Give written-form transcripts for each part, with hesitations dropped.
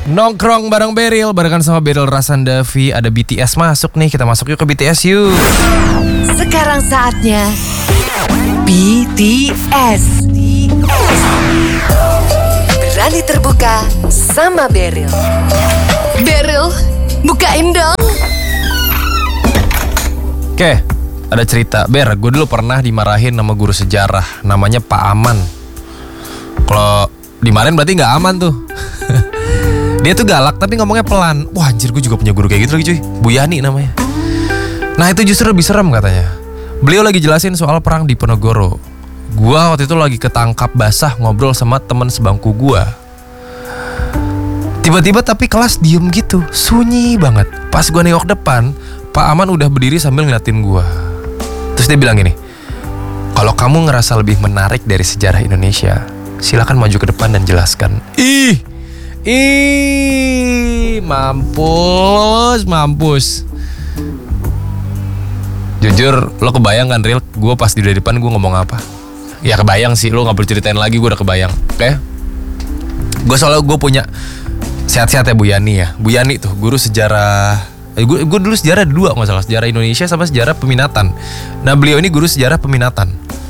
Nongkrong bareng Beril, barengan sama Beril Rasandavi. Ada BTS masuk nih, kita masuk yuk ke BTS yuk. Sekarang saatnya BTS. Berani terbuka sama Beril. Beril, bukain dong. Oke, ada cerita. Ber, gue dulu pernah dimarahin sama guru sejarah, namanya Pak Aman. Kalau dimarahin berarti gak aman tuh. Dia tuh galak tapi ngomongnya pelan. Wah anjir, gue juga punya guru kayak gitu lagi cuy. Bu Yani namanya. Nah itu justru lebih serem katanya. Beliau lagi jelasin soal perang di Diponegoro. Gua waktu itu lagi ketangkap basah ngobrol sama teman sebangku gua. Tiba-tiba tapi kelas diem gitu, sunyi banget. Pas gua nengok depan, Pak Aman udah berdiri sambil ngeliatin gua. Terus dia bilang gini, kalau kamu ngerasa lebih menarik dari sejarah Indonesia, silakan maju ke depan dan jelaskan. Mampus. Jujur, lo kebayang kan Ril, gue pas di depan gue ngomong apa? Ya kebayang sih, lo gak perlu ceritain lagi, gue udah kebayang. Oke? Gue soalnya gue punya sehat-sehat ya Bu Yani ya. Bu Yani tuh guru sejarah. Gue dulu sejarah dua nggak salah, sejarah Indonesia sama sejarah peminatan. Nah beliau ini guru sejarah peminatan.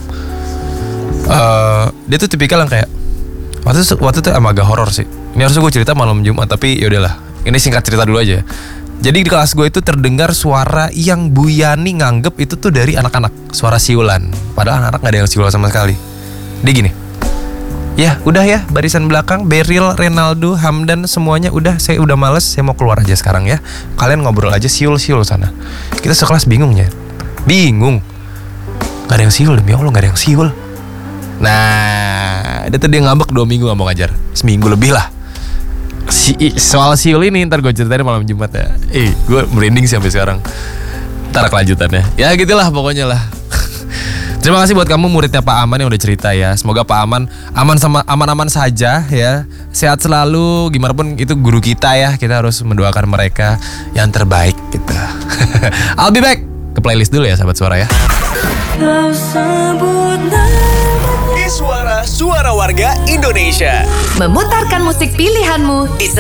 Dia tuh tipikal yang kayak waktu itu emang agak horor sih. Ini harusnya gue cerita malam Jumat, tapi yaudahlah. Ini singkat cerita dulu aja. Jadi di kelas gue itu terdengar suara yang Bu Yani nganggep itu tuh dari anak-anak, suara siulan. Padahal anak-anak gak ada yang siulan sama sekali. Dia gini, ya udah ya barisan belakang, Beril, Renaldo, Hamdan semuanya udah, saya udah males, saya mau keluar aja sekarang ya. Kalian ngobrol aja siul-siul sana. Kita sekelas bingungnya. Bingung. Gak ada yang siul, demi Allah gak ada yang siul. Nah, dia ngambek 2 minggu gak mau ngajar. Seminggu lebih lah. Soal siul ini ntar gue ceritain malam Jumat ya. Gue merinding sih sampai sekarang. Ntar kelanjutannya. Ya gitulah pokoknya lah. Terima kasih buat kamu muridnya Pak Aman yang udah cerita ya. Semoga Pak Aman aman-aman saja ya. Sehat selalu. Gimana pun itu guru kita ya. Kita harus mendoakan mereka yang terbaik gitu. I'll be back. Ke playlist dulu ya sahabat suara ya. Suara warga Indonesia. Memutarkan musik pilihanmu di